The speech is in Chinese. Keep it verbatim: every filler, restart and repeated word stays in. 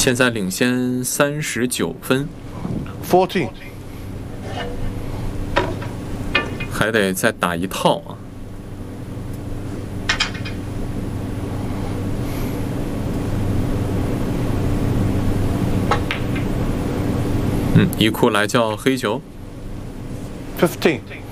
现在领先三十九分。 fourteen. 还得再打一套啊。嗯，一库来叫黑球。 fifteen.